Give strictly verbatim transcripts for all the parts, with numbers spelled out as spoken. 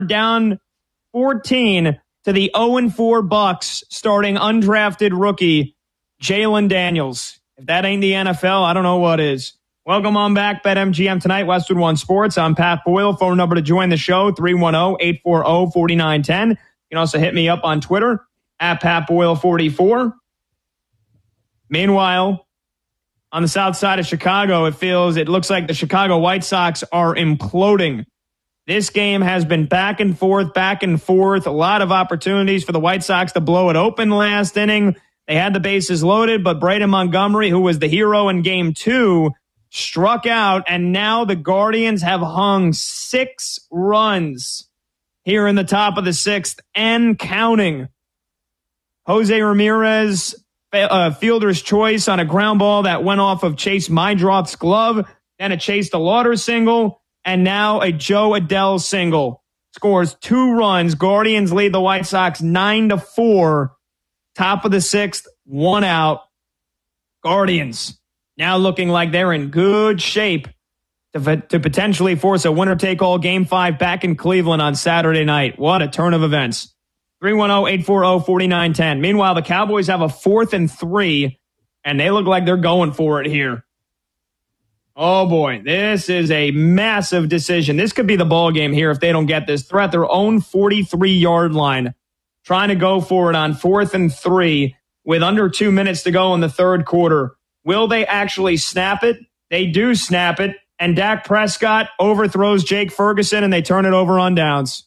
down fourteen to the oh and four Bucks, starting undrafted rookie Jalen Daniels. If that ain't the N F L, I don't know what is. Welcome on back, BetMGM tonight, Westwood One Sports. I'm Pat Boyle. Phone number to join the show, three one zero, eight four zero, four nine one zero. You can also hit me up on Twitter, at Pat Boyle forty-four. Meanwhile, on the south side of Chicago, it feels, it looks like the Chicago White Sox are imploding. This game has been back and forth, back and forth. A lot of opportunities for the White Sox to blow it open last inning. They had the bases loaded, but Braden Montgomery, who was the hero in game two, struck out, and now the Guardians have hung six runs here in the top of the sixth and counting. Jose Ramirez, uh, fielder's choice on a ground ball that went off of Chase Meidroth's glove. Then it chased a Lauder single, and now a Joe Adell single. Scores two runs. Guardians lead the White Sox nine to four. Top of the sixth, one out. Guardians now looking like they're in good shape to, to potentially force a winner-take-all Game five back in Cleveland on Saturday night. What a turn of events. three one zero, eight four zero, four nine one zero. Meanwhile, the Cowboys have a fourth and three, and they look like they're going for it here. Oh, boy. This is a massive decision. This could be the ball game here if they don't get this. They're at their own forty-three-yard line, trying to go for it on fourth and three with under two minutes to go in the third quarter. Will they actually snap it? They do snap it, and Dak Prescott overthrows Jake Ferguson, and they turn it over on downs.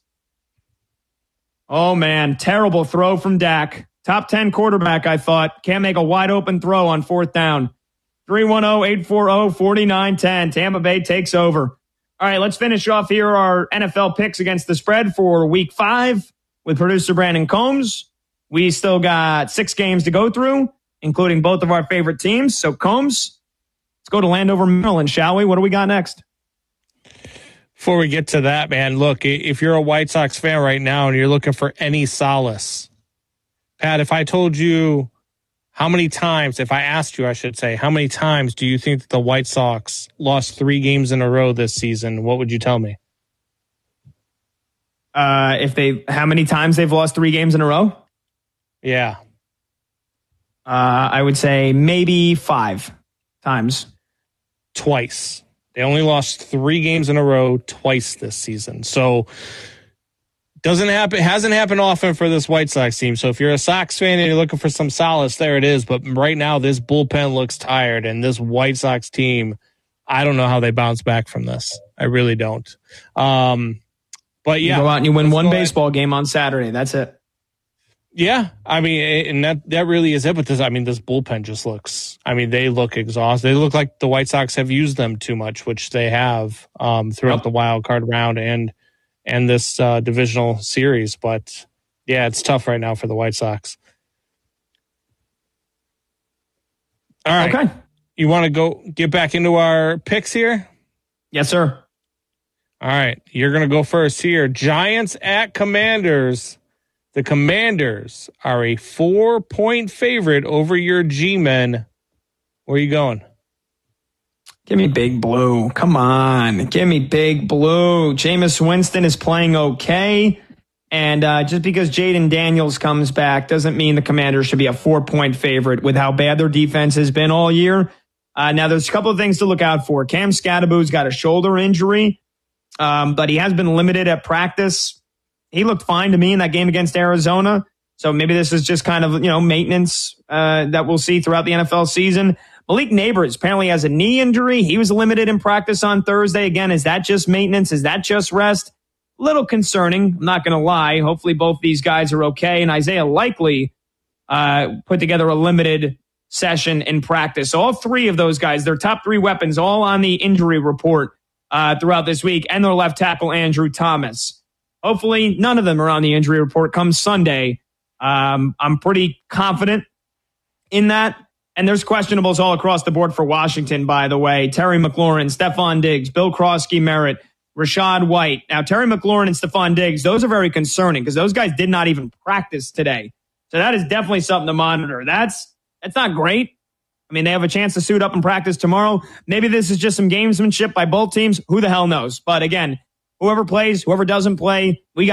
Oh, man, terrible throw from Dak. Top ten quarterback, I thought. Can't make a wide-open throw on fourth down. three one zero, eight four zero, four nine one zero. Tampa Bay takes over. All right, let's finish off here our N F L picks against the spread for week five with producer Brandon Combs. We still got six games to go through, including both of our favorite teams. So, Combs, let's go to Landover, Maryland, shall we? What do we got next? Before we get to that, man, look, if you're a White Sox fan right now and you're looking for any solace, Pat, if I told you how many times, if I asked you, I should say, how many times do you think that the White Sox lost three games in a row this season, what would you tell me? Uh, if they, how many times they've lost three games in a row? Yeah. Uh, I would say maybe five times. Twice. They only lost three games in a row twice this season. So doesn't happen, hasn't happened often for this White Sox team. So if you're a Sox fan and you're looking for some solace, there it is. But right now, this bullpen looks tired, and this White Sox team, I don't know how they bounce back from this. I really don't. Um, but yeah, you go out and you win one baseball game on Saturday. That's it. Yeah, I mean, and that, that really is it. But this, I mean, this bullpen just looks, I mean, they look exhausted. They look like the White Sox have used them too much, which they have um, throughout yep. the wild card round and and this uh, divisional series. But yeah, it's tough right now for the White Sox. All right. Okay. You want to go get back into our picks here? Yes, sir. All right. You're going to go first here. Giants at Commanders. The Commanders are a four-point favorite over your G-Men. Where are you going? Give me Big Blue. Come on. Give me Big Blue. Jameis Winston is playing okay. And uh, just because Jaden Daniels comes back doesn't mean the Commanders should be a four-point favorite with how bad their defense has been all year. Uh, now, there's a couple of things to look out for. Cam Scadaboo's got a shoulder injury, um, but he has been limited at practice. He looked fine to me in that game against Arizona. So maybe this is just kind of, you know, maintenance uh, that we'll see throughout the N F L season. Malik Neighbors apparently has a knee injury. He was limited in practice on Thursday. Again, is that just maintenance? Is that just rest? A little concerning. I'm not going to lie. Hopefully both these guys are okay. And Isaiah Likely uh, put together a limited session in practice. All three of those guys, their top three weapons, all on the injury report uh, throughout this week, and their left tackle, Andrew Thomas. Hopefully, none of them are on the injury report come Sunday. Um, I'm pretty confident in that. And there's questionables all across the board for Washington, by the way. Terry McLaurin, Stephon Diggs, Bill Krosky-Merritt, Rashad White. Now, Terry McLaurin and Stephon Diggs, those are very concerning because those guys did not even practice today. So that is definitely something to monitor. That's that's not great. I mean, they have a chance to suit up and practice tomorrow. Maybe this is just some gamesmanship by both teams. Who the hell knows? But again, whoever plays, whoever doesn't play, we got